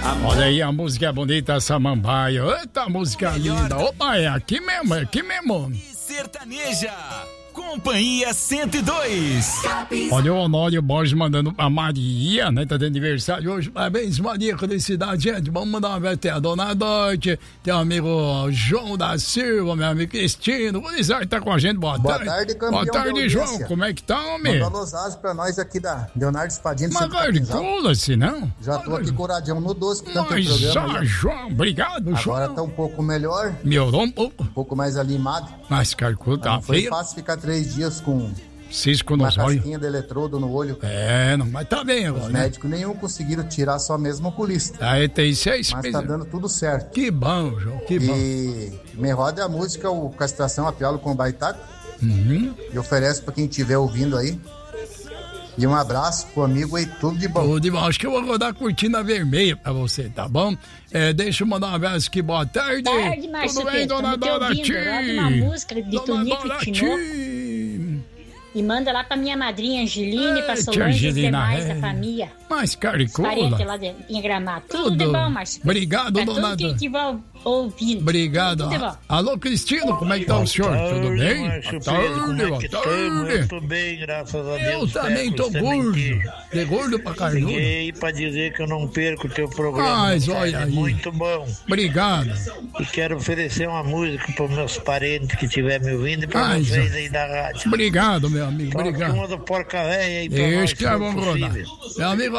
Olha aí, a música é bonita, Samambaia. Eita, música linda. Opa, é aqui mesmo, é aqui mesmo. Sertaneja, Companhia 102. Olha o Honório Borges mandando pra Maria, né? Tá de aniversário hoje. Parabéns, Maria, felicidade, gente. Vamos mandar uma vez até a Dona Dorte, tem o amigo João da Silva, meu amigo Cristino. O Lizardo tá com a gente, boa tarde. Boa tarde, campeão. Boa tarde, João. Como é que tá, homem? Mandou alôzado pra nós aqui da Leonardo Espadinha. Mas gargula-se, não? Já tô aqui coradinho no doce, que tanto Mas, programa. João, obrigado, João. Agora tá um pouco melhor. Melhorou um pouco. Um pouco mais animado. Mas, calcula, tá não foi feio. fácil ficar 3 dias com cisco uma nos olhos. casquinha de eletrodo no olho. É, não, mas tá bem agora. Os médicos nenhum conseguiram tirar, só mesmo o oculista. Aí tem 6 meses. Mas tá dando tudo certo. Que bom, João, que bom. E me roda a música, o Castração a Pialo com Baitaco. E oferece pra quem estiver ouvindo aí. E um abraço pro amigo aí, tudo de bom. Tudo de bom. Acho que eu vou rodar a cortina vermelha pra você, tá bom? Deixa eu mandar um abraço aqui, boa tarde. Boa tarde, Márcio. Tudo bem, Dona Dorati? Roda uma música de Tonico e Tinoco. E manda lá pra minha madrinha Angeline, pra Solange e os demais da família. Mas, Caricola. Parente lá em Gramado. Tudo de bom, Márcio. Obrigado, pra Dona Dorati. Quem estiver ouvindo. Obrigado. Tudo de bom. Alô, Cristino, como é que tá o senhor? Tudo bem? Boa tarde. Eu tô bem, graças a Deus. Eu também tô gordo. De gordo pra caramba. Liguei pra dizer que eu não perco o teu programa. Mas olha aí. Muito bom. Obrigado. E quero oferecer uma música pros meus parentes que estiverem me ouvindo e pra vocês aí da rádio. Obrigado, meu amigo. Obrigado. Uma do Porca Véia aí pra nós. Que vamos rodar. Meu amigo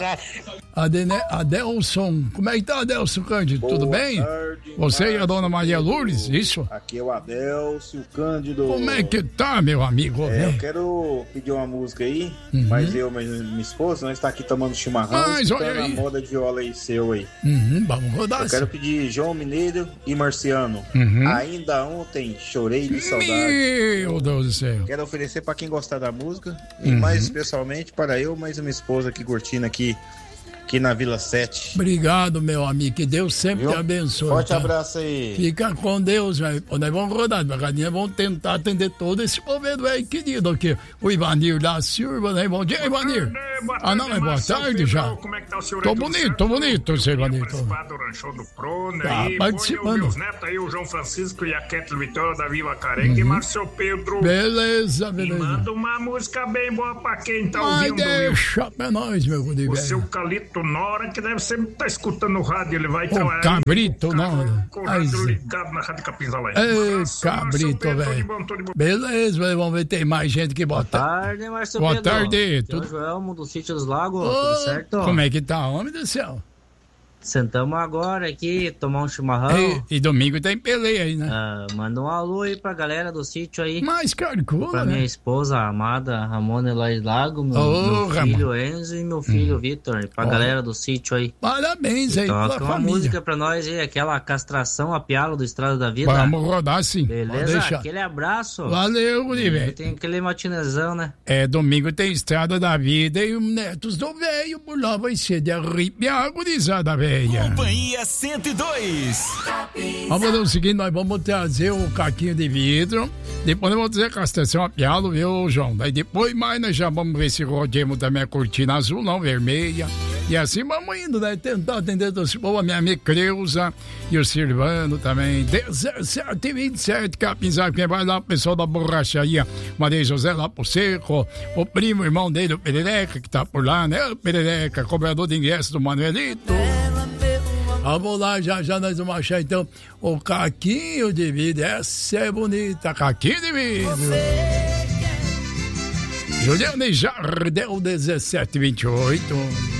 Adelson. Como é que tá, Adelson Cândido? Tudo bem? Tarde, você e a dona Maria Lourdes, isso? Aqui é o Adelson Cândido. Como é que tá, meu amigo? Eu quero pedir uma música aí, mas eu e minha esposa, nós tá aqui tomando chimarrão, escutando a moda de viola aí seu aí. Vamos rodar. Eu quero pedir João Mineiro e Marciano. Ainda ontem chorei de saudade. Meu Deus do céu. Quero oferecer pra quem gostar da música e mais especialmente para eu, mais a minha esposa aqui curtindo aqui na Vila 7. Obrigado, meu amigo. Que Deus sempre te abençoe. Forte abraço aí. Fica com Deus, velho. Nós vamos rodar devagarinho, vamos tentar atender todo esse povo aí, querido. Aqui, o Ivanir da Silva, né? Bom dia, Ivanir. Não, é boa tarde já. Como é que tá o senhor? Tô bonito, seu Ivanir. Participado do Ranchão do Prone aí. Participando. Meus netos aí, o João Francisco e a Kathleen Vitória da Vila Careca e Márcio Pedro. Beleza. E manda uma música bem boa pra quem tá ouvindo. Deixa pra nós, meu querido. O seu Calito Nora, que deve sempre estar escutando o rádio, ele vai trabalhar. Cabrito Nora. Com o rádio ligado na Rádio Capim Zalé. Ei, cabrito, velho. Beleza, vamos ver, tem mais gente que bota. Boa tarde, Márcio Boa Pedro. tarde. Tudo Joelmo do Sítio dos Lagos, tudo certo? Como é que tá, homem do céu? Sentamos agora aqui, tomar um chimarrão. E domingo tem peleia aí, né? Manda um alô aí pra galera do sítio aí. Mas, Carcola, pra minha esposa amada, Ramona Eloy Lago, meu filho Enzo e meu filho Vitor. Pra galera do sítio aí. Parabéns aí pela família. Uma música pra nós aí, aquela Castração a Pialo do Estrada da Vida. Vamos rodar sim. Beleza? Aquele abraço. Valeu, guri, velho. Tem aquele matinezão, né? Domingo tem Estrada da Vida e o Netos do Velho, por lá vai ser de arrepiar, gurizada velha. Companhia 102. Vamos fazer o seguinte, nós vamos trazer o caquinho de vidro, depois nós vamos trazer a castração a pialo, viu, João? Daí depois mais nós já vamos ver se rodemos também a cortina azul, não vermelha. E assim vamos indo, né? Tentar atender todo esse povo, a minha amiga Creuza e o Silvano também. 17h27, Capinzal, quem vai lá, o pessoal da borracharia Maria José lá pro Seco, o primo, irmão dele, o Perereca, que tá por lá, né? O Perereca, cobrador de ingresso do Manuelito. Vamos lá, já nós vamos achar então o caquinho de vidro. Essa é bonita, caquinho de vidro. Juliana e Jardel, 1728.